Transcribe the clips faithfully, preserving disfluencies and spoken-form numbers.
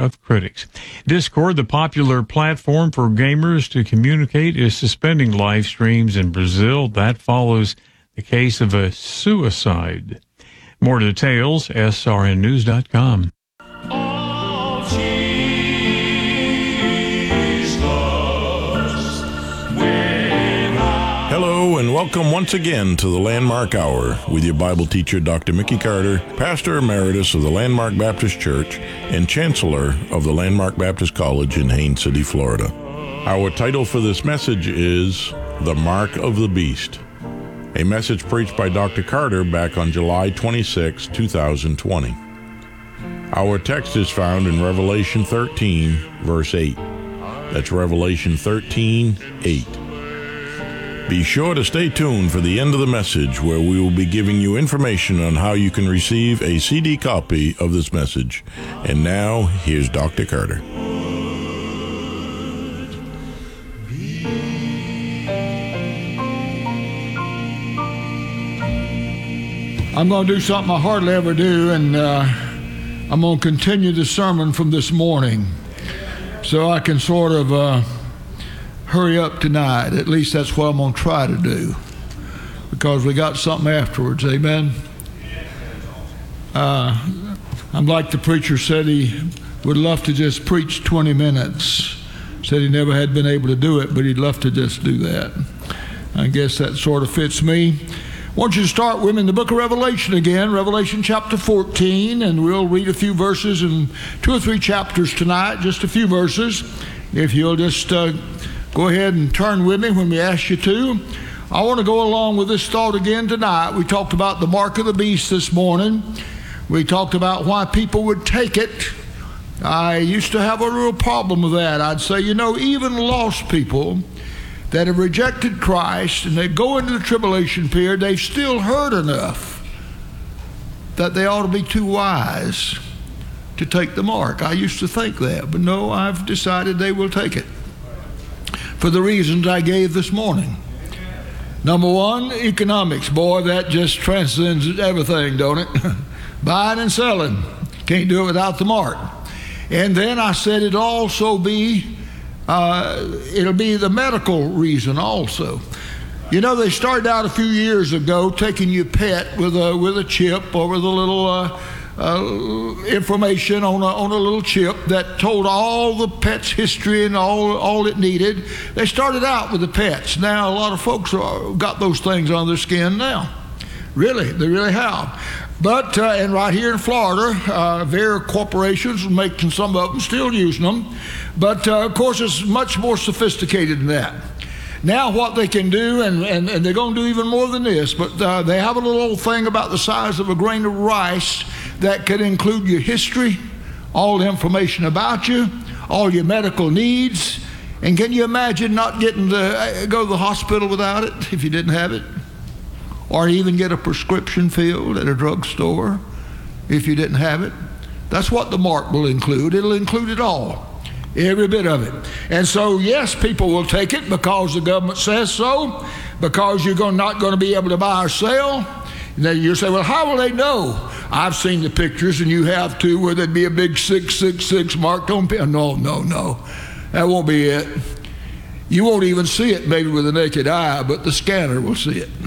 of critics. Discord, the popular platform for gamers to communicate, is suspending live streams in Brazil. That follows the case of a suicide. More details, S R N news dot com. Hello and welcome once again to the Landmark Hour with your Bible teacher, Doctor Mickey Carter, Pastor Emeritus of the Landmark Baptist Church and Chancellor of the Landmark Baptist College in Haines City, Florida. Our title for this message is The Mark of the Beast, a message preached by Doctor Carter back on July twenty-sixth, two thousand twenty. Our text is found in Revelation thirteen, verse eight. That's Revelation thirteen, eight. Be sure to stay tuned for the end of the message, where we will be giving you information on how you can receive a C D copy of this message. And now, here's Doctor Carter. I'm going to do something I hardly ever do, and uh, I'm going to continue the sermon from this morning so I can sort of uh, hurry up tonight. At least that's what I'm going to try to do, because we got something afterwards. Amen. Uh, I'm like the preacher said he would love to just preach twenty minutes. Said he never had been able to do it, but he'd love to just do that. I guess that sort of fits me. I want you to start with me in the book of Revelation again, Revelation chapter fourteen, and we'll read a few verses in two or three chapters tonight, just a few verses. If you'll just uh, go ahead and turn with me when we ask you to. I want to go along with this thought again tonight. We talked about the mark of the beast this morning. We talked about why people would take it. I used to have a real problem with that. I'd say, you know, even lost people that have rejected Christ and they go into the tribulation period, they've still heard enough that they ought to be too wise to take the mark. I used to think that, but no, I've decided they will take it for the reasons I gave this morning. Number one, economics. Boy, that just transcends everything, don't it? Buying and selling. Can't do it without the mark. And then I said it'll also be Uh, it'll be the medical reason also. You know, they started out a few years ago taking your pet with a with a chip or with a little uh, uh, information on a, on a little chip that told all the pet's history and all all it needed. They started out with the pets. Now a lot of folks are, got those things on their skin now. Really, they really have. But, uh, and right here in Florida, uh, their corporations are making some of them, still using them. But, uh, of course, it's much more sophisticated than that. Now what they can do, and, and, and they're going to do even more than this, but uh, they have a little old thing about the size of a grain of rice that can include your history, all the information about you, all your medical needs. And can you imagine not getting to go to the hospital without it if you didn't have it? Or even get a prescription filled at a drugstore if you didn't have it. That's what the mark will include. It'll include it all, every bit of it. And so, yes, people will take it because the government says so, because you're going, not going to be able to buy or sell. And then you say, well, how will they know? I've seen the pictures, and you have too, where there'd be a big six six six marked on pen. No, no, no. That won't be it. You won't even see it maybe with the naked eye, but the scanner will see it.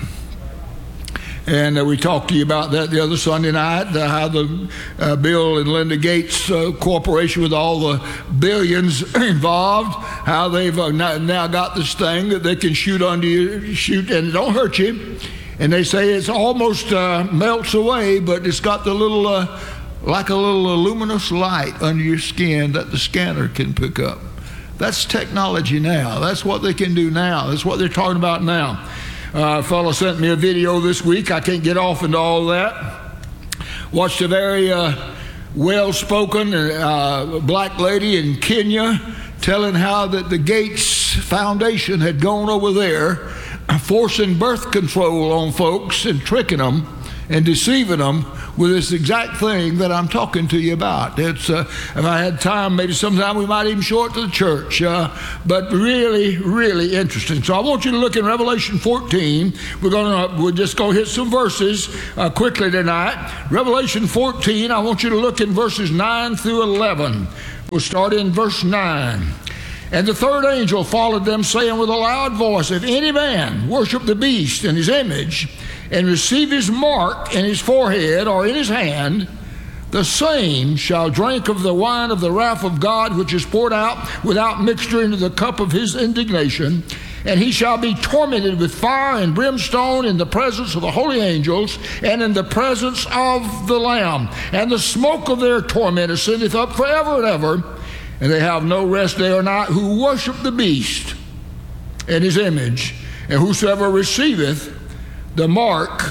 And uh, we talked to you about that the other Sunday night, uh, how the uh, Bill and Linda Gates uh, Corporation, with all the billions involved, how they've uh, now got this thing that they can shoot under you, shoot, and it don't hurt you. And they say it's almost uh, melts away, but it's got the little, uh, like a little luminous light under your skin that the scanner can pick up. That's technology now. That's what they can do now. That's what they're talking about now. Uh, a fellow sent me a video this week. I can't get off into all that. Watched a very uh, well-spoken uh, black lady in Kenya telling how that the Gates Foundation had gone over there forcing birth control on folks and tricking them and deceiving them with this exact thing that I'm talking to you about. It's, uh, if I had time, maybe sometime we might even show it to the church. Uh, but really, really interesting. So I want you to look in Revelation fourteen. We're gonna, we're just going to hit some verses uh, quickly tonight. Revelation fourteen, I want you to look in verses nine through eleven. We'll start in verse nine. And the third angel followed them, saying with a loud voice, if any man worship the beast in his image, and receive his mark in his forehead or in his hand, the same shall drink of the wine of the wrath of God, which is poured out without mixture into the cup of his indignation. And he shall be tormented with fire and brimstone in the presence of the holy angels and in the presence of the Lamb. And the smoke of their torment ascendeth up forever and ever. And they have no rest day or night who worship the beast and his image, and whosoever receiveth the mark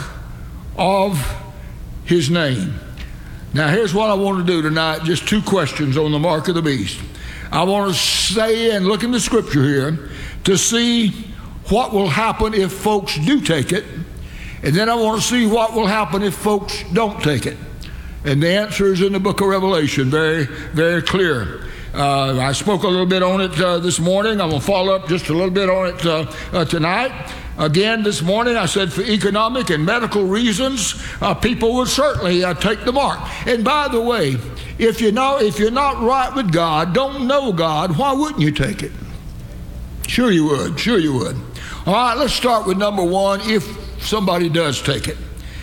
of his name. Now here's what I want to do tonight, just two questions on the mark of the beast. I want to say and look in the scripture here to see what will happen if folks do take it, and then I want to see what will happen if folks don't take it. And the answer is in the book of Revelation, very, very clear. Uh, I spoke a little bit on it uh, this morning. I'm going to follow up just a little bit on it uh, uh, tonight. Again, this morning I said for economic and medical reasons, uh, people would certainly uh, take the mark. And by the way, if you know, if you're not right with God, don't know God, why wouldn't you take it? Sure you would. Sure you would. All right, let's start with number one, if somebody does take it.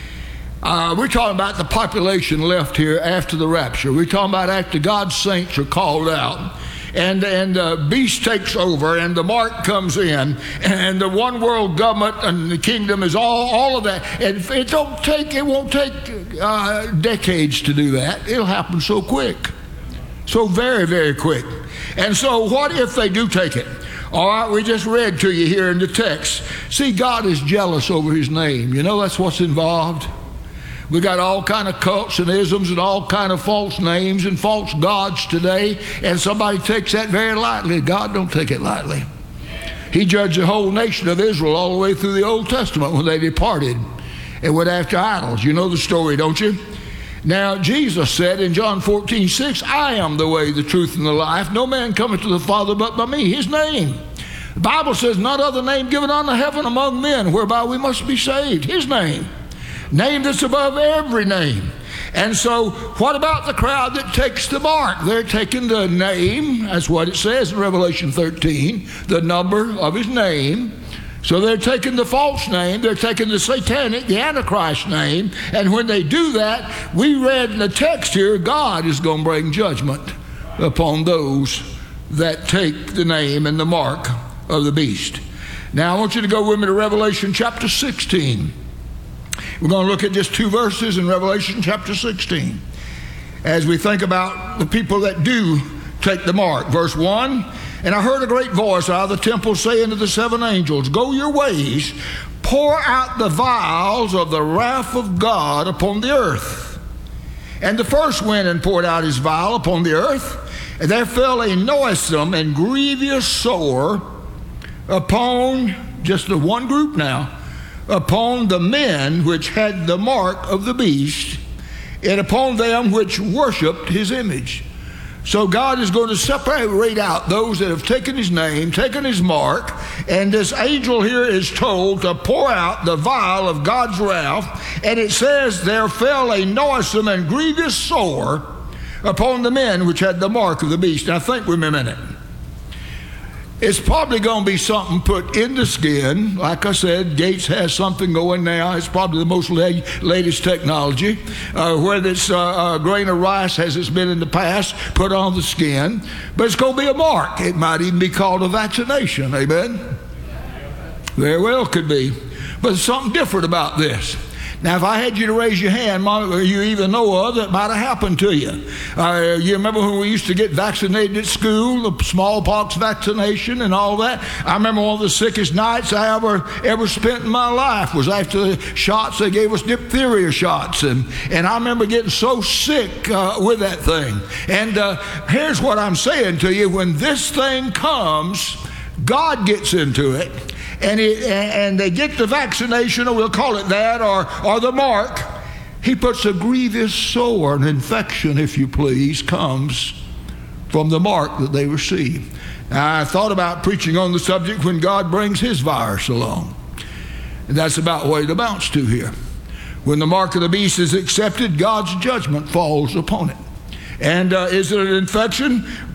Uh, we're talking about the population left here after the rapture. We're talking about after God's saints are called out. And and the beast takes over, and the mark comes in, and the one world government and the kingdom is all all of that. And it don't take it won't take uh, decades to do that. It'll happen so quick, so very very quick. And so, what if they do take it? All right, we just read to you here in the text. See, God is jealous over His name. You know that's what's involved. We got all kind of cults and isms and all kind of false names and false gods today, and somebody takes that very lightly. God don't take it lightly. He judged the whole nation of Israel all the way through the Old Testament when they departed and went after idols. You know the story, don't you? Now, Jesus said in John fourteen six, I am the way, the truth, and the life. No man cometh to the Father but by me. His name. The Bible says, not other name given unto heaven among men, whereby we must be saved. His name. Name that's above every name. And so what about the crowd that takes the mark? They're taking the name, that's what it says in Revelation thirteen, the number of his name. So they're taking the false name, they're taking the satanic, the Antichrist name, and when they do that, we read in the text here, God is going to bring judgment upon those that take the name and the mark of the beast. Now I want you to go with me to Revelation chapter sixteen. We're going to look at just two verses in Revelation chapter sixteen as we think about the people that do take the mark. Verse one, and I heard a great voice out of the temple saying to the seven angels, go your ways, pour out the vials of the wrath of God upon the earth. And the first went and poured out his vial upon the earth, and there fell a noisome and grievous sore upon just the one group now, upon the men which had the mark of the beast, and upon them which worshipped his image. So God is going to separate out those that have taken his name, taken his mark, and this angel here is told to pour out the vial of God's wrath, and it says, there fell a noisome and grievous sore upon the men which had the mark of the beast. Now think with me a minute. It's probably going to be something put in the skin. Like I said, Gates has something going now. It's probably the most la- latest technology. Uh, whether it's uh, a grain of rice, as it's been in the past, put on the skin. But it's going to be a mark. It might even be called a vaccination. Amen? Very well could be. But there's something different about this. Now, if I had you to raise your hand, you even know of, that might have happened to you. Uh, you remember when we used to get vaccinated at school, the smallpox vaccination and all that? I remember one of the sickest nights I ever ever spent in my life was after the shots. They gave us diphtheria shots, and, and I remember getting so sick uh, with that thing. And uh, here's what I'm saying to you. When this thing comes, God gets into it. And, it, and they get the vaccination, or we'll call it that, or, or the mark. He puts a grievous sore, an infection, if you please, comes from the mark that they receive. Now, I thought about preaching on the subject when God brings his virus along. And that's about what it amounts to here. When the mark of the beast is accepted, God's judgment falls upon it. And uh, is it an infection?